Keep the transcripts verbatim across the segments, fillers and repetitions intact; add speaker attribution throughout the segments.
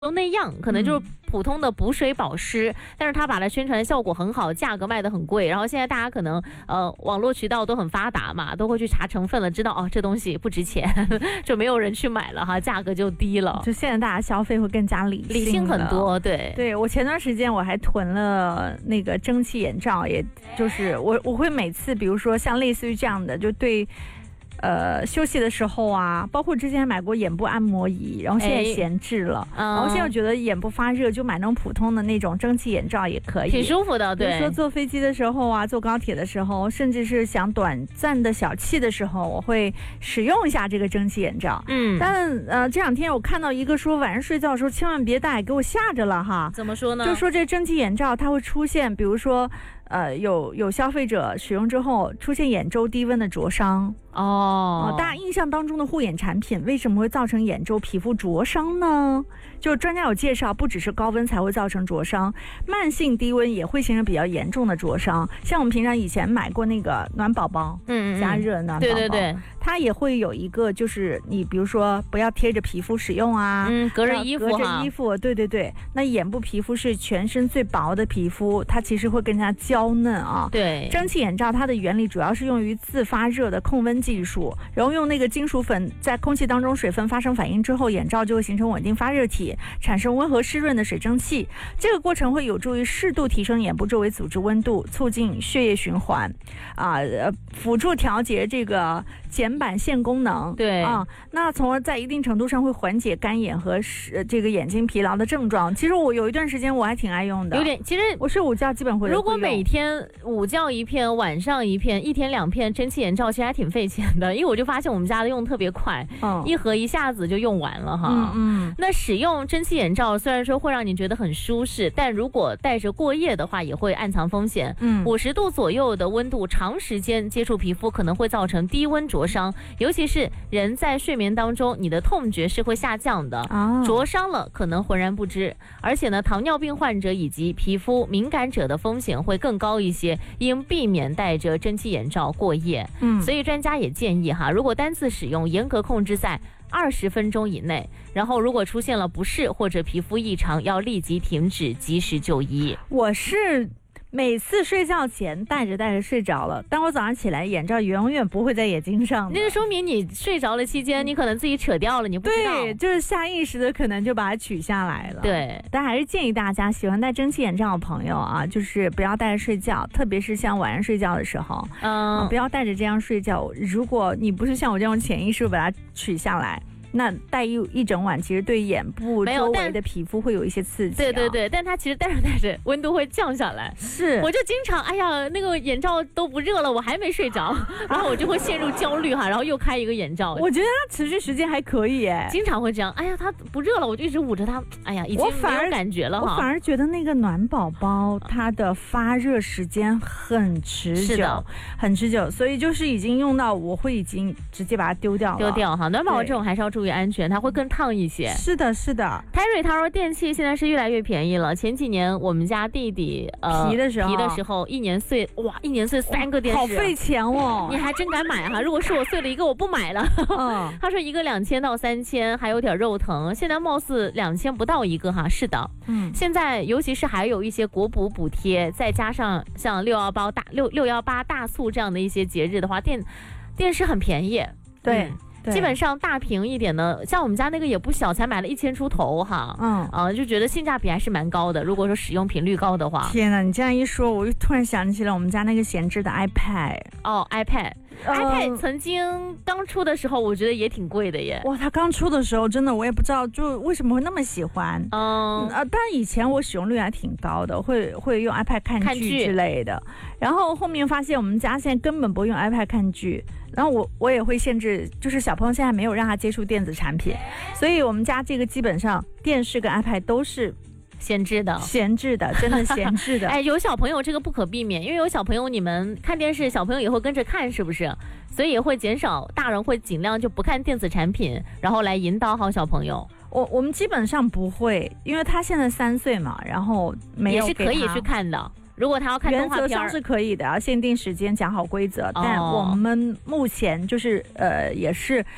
Speaker 1: 都那样，可能就是普通的补水保湿，嗯、但是他把它宣传效果很好，价格卖得很贵。然后现在大家可能呃网络渠道都很发达嘛，都会去查成分了，知道哦这东西不值钱，就没有人去买了哈，价格就低了。
Speaker 2: 就现在大家消费会更加理性，
Speaker 1: 理性很多。对，
Speaker 2: 对我前段时间我还囤了那个蒸汽眼罩，也就是我我会每次比如说像类似于这样的，就对。呃，休息的时候啊，包括之前买过眼部按摩仪，然后现在闲置了，哎、然后现在我觉得眼部发热，就买那种普通的那种蒸汽眼罩也可以，
Speaker 1: 挺舒服的。对，
Speaker 2: 比如说坐飞机的时候啊，坐高铁的时候，甚至是想短暂的小憩的时候，我会使用一下这个蒸汽眼罩。嗯，但呃这两天我看到一个说晚上睡觉的时候千万别戴，给我吓着了哈。
Speaker 1: 怎么说呢？
Speaker 2: 就说这蒸汽眼罩它会出现，比如说。呃，有有消费者使用之后出现眼周低温的灼伤哦、呃，大家印象当中的护眼产品为什么会造成眼周皮肤灼伤呢？就是专家有介绍，不只是高温才会造成灼伤，慢性低温也会形成比较严重的灼伤。像我们平常以前买过那个暖宝宝，嗯，加热暖宝宝，对对对，它也会有一个，就是你比如说不要贴着皮肤使用啊，
Speaker 1: 嗯，隔着衣服，
Speaker 2: 隔着衣服，对对对。那眼部皮肤是全身最薄的皮肤，它其实会更加娇嫩啊。
Speaker 1: 对，
Speaker 2: 蒸汽眼罩它的原理主要是用于自发热的控温技术，然后用那个金属粉在空气当中水分发生反应之后，眼罩就会形成稳定发热体，产生温和湿润的水蒸气。这个过程会有助于适度提升眼部周围组织温度，促进血液循环，啊，呃，辅助调节这个睑板腺功能。
Speaker 1: 对
Speaker 2: 啊，那从而在一定程度上会缓解干眼和这个眼睛疲劳的症状。其实我有一段时间我还挺爱用的，
Speaker 1: 有点，其实
Speaker 2: 我睡午觉基本会。
Speaker 1: 如果每天午觉一片，晚上一片，一天两片蒸汽眼罩，其实还挺费钱的。因为我就发现我们家的用特别快，嗯，一盒一下子就用完了哈。嗯嗯。那使用蒸汽眼罩虽然说会让你觉得很舒适，但如果戴着过夜的话，也会暗藏风险。嗯，五十度左右的温度，长时间接触皮肤可能会造成低温灼伤，尤其是人在睡眠当中，你的痛觉是会下降的，哦、灼伤了可能浑然不知。而且呢，糖尿病患者以及皮肤敏感者的风险会更高一些，应避免戴着蒸汽眼罩过夜。嗯，所以专家也建议哈，如果单次使用，严格控制在二十分钟以内，然后如果出现了不适或者皮肤异常，要立即停止，及时就医。
Speaker 2: 我是每次睡觉前戴着戴着睡着了，但我早上起来眼罩永远不会在眼睛上的。
Speaker 1: 那就说明你睡着了期间，你可能自己扯掉了，你不知道。
Speaker 2: 对，就是下意识的可能就把它取下来了。
Speaker 1: 对，
Speaker 2: 但还是建议大家喜欢戴蒸汽眼罩的朋友啊，就是不要戴着睡觉，特别是像晚上睡觉的时候，嗯、呃，不要戴着这样睡觉。如果你不是像我这种潜意识把它取下来。那戴一一整晚，其实对眼部周围的皮肤会有一些刺激、啊。
Speaker 1: 对对对，但它其实戴着戴着温度会降下来。
Speaker 2: 是，
Speaker 1: 我就经常哎呀，那个眼罩都不热了，我还没睡着，然后我就会陷入焦虑哈，然后又开一个眼罩。
Speaker 2: 我觉得它持续时间还可以哎，
Speaker 1: 经常会这样。哎呀，它不热了，我就一直捂着它。哎呀，已经没有感觉了哈。
Speaker 2: 我反而觉得那个暖宝宝它的发热时间很持久，很持久，所以就是已经用到我会已经直接把它丢掉了。
Speaker 1: 丢掉哈，暖宝宝这种还是要注意。注意安全，它会更烫一些。
Speaker 2: 是的，是的。
Speaker 1: 泰瑞他说电器现在是越来越便宜了。前几年我们家弟弟呃
Speaker 2: 皮的时候，
Speaker 1: 皮的时候一年碎哇，一年碎三个电视，
Speaker 2: 好费钱哦。
Speaker 1: 你还真敢买哈？如果是我碎了一个，我不买了。嗯，他说一个两千到三千，还有点肉疼。现在貌似两千不到一个哈。是的，嗯，现在尤其是还有一些国补补贴，再加上像六幺八大六六幺八大促这样的一些节日的话，电电视很便宜。
Speaker 2: 对。嗯
Speaker 1: 基本上大屏一点的，像我们家那个也不小，才买了一千出头哈，嗯啊，就觉得性价比还是蛮高的。如果说使用频率高的话，
Speaker 2: 天哪，你这样一说，我就突然想起了我们家那个闲置的 iPad。
Speaker 1: 哦 ，iPad。呃、iPad 曾经刚出的时候，我觉得也挺贵的耶。
Speaker 2: 哇，它刚出的时候，真的我也不知道，就为什么会那么喜欢。嗯，呃，但以前我使用率还挺高的，会会用 iPad 看剧之类的。然后后面发现我们家现在根本不用 iPad 看剧，然后我我也会限制，就是小朋友现在没有让他接触电子产品，所以我们家这个基本上电视跟 iPad 都是。
Speaker 1: 闲置的，
Speaker 2: 闲置的，真的闲置的。
Speaker 1: 哎，有小朋友这个不可避免，因为有小朋友，你们看电视，小朋友也会跟着看，是不是？所以也会减少，大人会尽量就不看电子产品，然后来引导好小朋友。
Speaker 2: 我我们基本上不会，因为他现在三岁嘛，然后没有
Speaker 1: 也是可以去看的。如果他要看动画片，
Speaker 2: 原则上是可以的，要限定时间，讲好规则。哦、但我们目前就是呃，也是。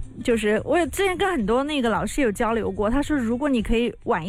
Speaker 2: 就是我有之前跟很多那个老师有交流过，他说如果你可以晚一